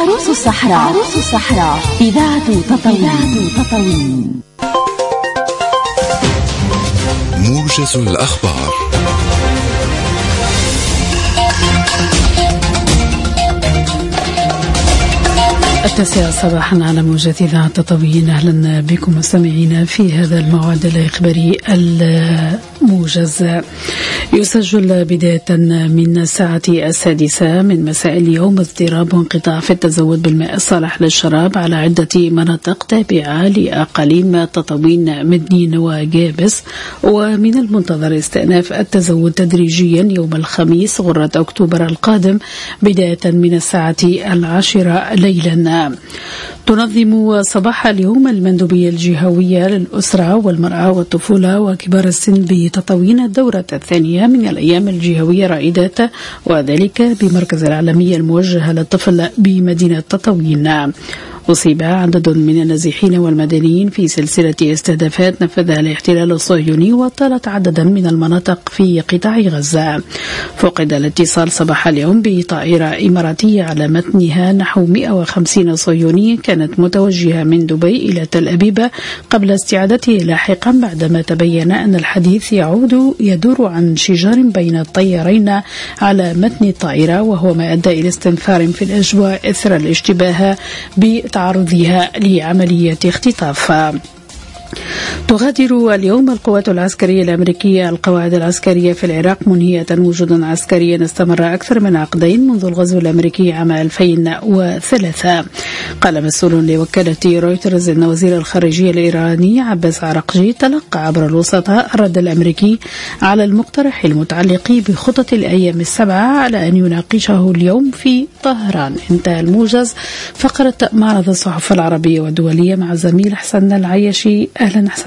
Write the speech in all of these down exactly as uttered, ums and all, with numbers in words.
عروس الصحراء. عروس الصحراء إذاعة تطاوين. موجز الأخبار. التاسعة صباحا على موجة إذاعة تطاوين. أهلا بكم مستمعينا في هذا الموعد الإخباري الموجز. يسجل بداية من الساعة السادسة من مساء اليوم اضطراب وانقطاع في التزود بالماء الصالح للشراب على عدة مناطق تابعة لأقاليم تطاوين مدنين وجابس، ومن المنتظر استئناف التزود تدريجيا يوم الخميس غرة أكتوبر القادم بداية من الساعة العاشرة ليلا. تنظم صباح اليوم المندوبية الجهوية للأسرة والمرأة والطفولة وكبار السن بتطاوين الدورة الثانية من الأيام الجهوية رائدات، وذلك بمركز العالمية الموجهة للطفل بمدينة تطاوين. أصيب عدد من النازحين والمدنيين في سلسلة استهدافات نفذها الاحتلال الصهيوني وطالت عددا من المناطق في قطاع غزة. فقد الاتصال صباح اليوم بطائرة إماراتية على متنها نحو مئة وخمسين صهيوني كانت متوجهة من دبي إلى تل أبيب قبل استعادته لاحقا بعدما تبين أن الحديث يعود يدور عن شجار بين الطيارين على متن الطائرة، وهو ما أدى إلى استنفار في الأجواء إثر الاشتباه بتعرضها لعملية اختطاف. تغادر اليوم القوات العسكرية الأمريكية القواعد العسكرية في العراق منهية وجودا عسكريا استمر أكثر من عقدين منذ الغزو الأمريكي عام ألفين وثلاثة. قال مسؤول لوكالة رويترز أن وزير الخارجية الإيراني عباس عراقجي تلقى عبر الوسطاء الرد الأمريكي على المقترح المتعلق بخطط الأيام السبعة على أن يناقشه اليوم في طهران. انتهى الموجز. فقرة معرض الصحف العربية والدولية مع زميل حسن العيشي. أهلا حسن.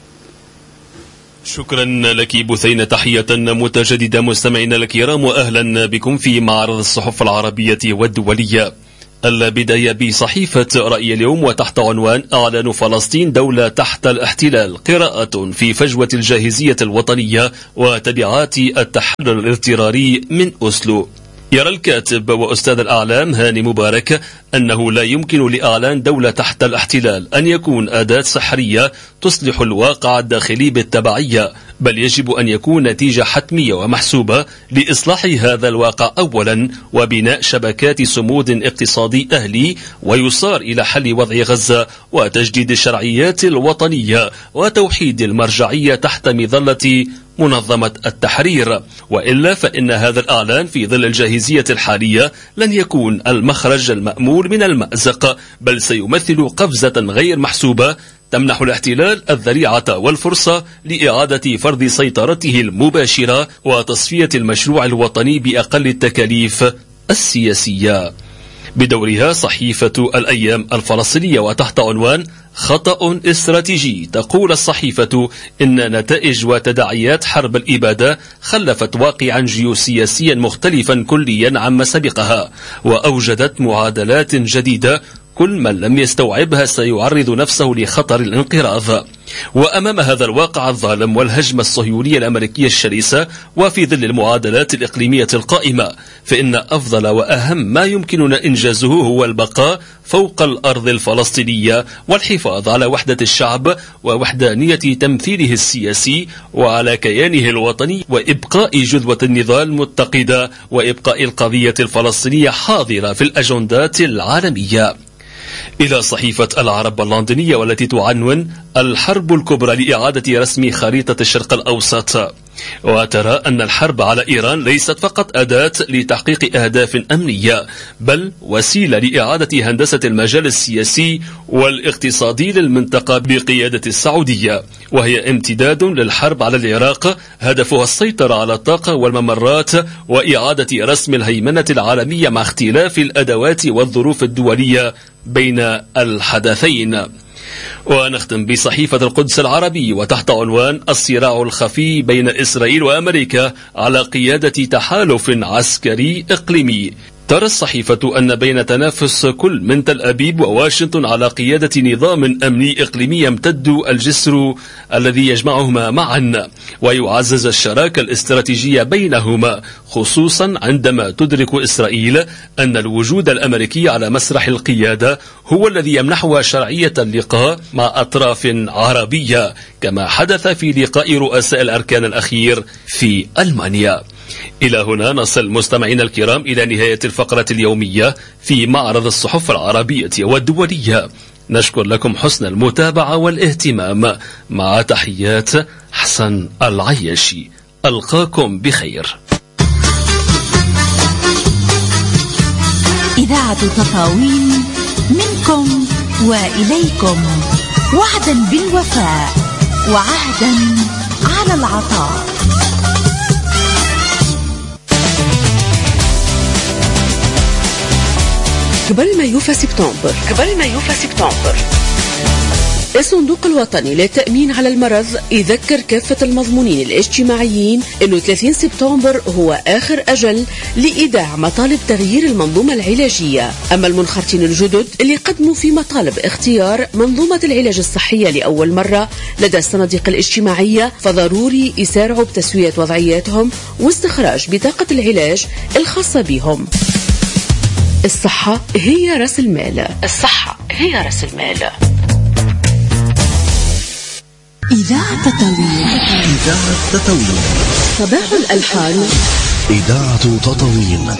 شكرا لك بثينة، تحية متجددة مستمعينا الكرام وأهلا بكم في معرض الصحف العربية والدولية. البداية بصحيفة رأي اليوم وتحت عنوان أعلان فلسطين دولة تحت الاحتلال، قراءة في فجوة الجاهزية الوطنية وتبعات التحرر الاضطراري من أوسلو. يرى الكاتب وأستاذ الأعلام هاني مبارك أنه لا يمكن لإعلان دولة تحت الاحتلال أن يكون أداة سحرية تصلح الواقع الداخلي بالتبعية، بل يجب أن يكون نتيجة حتمية ومحسوبة لإصلاح هذا الواقع أولا وبناء شبكات صمود اقتصادي أهلي، ويصار إلى حل وضع غزة وتجديد الشرعيات الوطنية وتوحيد المرجعية تحت مظلة منظمة التحرير، وإلا فإن هذا الإعلان في ظل الجاهزية الحالية لن يكون المخرج المأمول من المأزق، بل سيمثل قفزة غير محسوبة تمنح الاحتلال الذريعة والفرصة لإعادة فرض سيطرته المباشرة وتصفية المشروع الوطني بأقل التكاليف السياسية. بدورها صحيفة الأيام الفلسطينية وتحت عنوان خطأ استراتيجي، تقول الصحيفة إن نتائج وتداعيات حرب الإبادة خلفت واقعا جيوسياسيا مختلفا كليا عما سبقها، وأوجدت معادلات جديدة كل من لم يستوعبها سيعرض نفسه لخطر الانقراض. وأمام هذا الواقع الظالم والهجمة الصهيونية الأمريكية الشرسة، وفي ظل المعادلات الإقليمية القائمة، فإن أفضل وأهم ما يمكننا إنجازه هو البقاء فوق الأرض الفلسطينية والحفاظ على وحدة الشعب ووحدانية تمثيله السياسي وعلى كيانه الوطني، وإبقاء جذوة النضال متقدة، وإبقاء القضية الفلسطينية حاضرة في الأجندات العالمية. إلى صحيفة العرب اللندنية والتي تعنون الحرب الكبرى لإعادة رسم خريطة الشرق الأوسط، وترى أن الحرب على إيران ليست فقط أداة لتحقيق أهداف أمنية، بل وسيلة لإعادة هندسة المجال السياسي والاقتصادي للمنطقة بقيادة السعودية، وهي امتداد للحرب على العراق هدفها السيطرة على الطاقة والممرات وإعادة رسم الهيمنة العالمية مع اختلاف الأدوات والظروف الدولية بين الحدثين. ونختم بصحيفة القدس العربي وتحت عنوان الصراع الخفي بين إسرائيل وأمريكا على قيادة تحالف عسكري إقليمي، ترى الصحيفة أن بين تنافس كل من تل أبيب وواشنطن على قيادة نظام أمني إقليمي يمتد الجسر الذي يجمعهما معا ويعزز الشراكة الاستراتيجية بينهما، خصوصا عندما تدرك إسرائيل أن الوجود الأمريكي على مسرح القيادة هو الذي يمنحها شرعية اللقاء مع أطراف عربية، كما حدث في لقاء رؤساء الأركان الأخير في ألمانيا. إلى هنا نصل مستمعينا الكرام إلى نهاية الفقرة اليومية في معرض الصحف العربية والدولية. نشكر لكم حسن المتابعة والاهتمام، مع تحيات حسن العياشي. ألقاكم بخير. إذاعة تطاوين منكم وإليكم، وعدا بالوفاء وعهدا على العطاء. قبل ما يوفى سبتمبر قبل ما يوفى سبتمبر الصندوق الوطني للتأمين على المرض يذكر كافة المضمونين الاجتماعيين أنه ثلاثين سبتمبر هو آخر أجل لإيداع مطالب تغيير المنظومة العلاجية. أما المنخرطين الجدد اللي قدموا في مطالب اختيار منظومة العلاج الصحية لأول مرة لدى الصناديق الاجتماعية، فضروري يسارعوا بتسوية وضعياتهم واستخراج بطاقة العلاج الخاصة بهم. الصحة هي رأس المال. الصحة هي رأس المال. إذاعة تطاوين. إذاعة تطاوين. صباح الألحان. إذاعة تطاوين.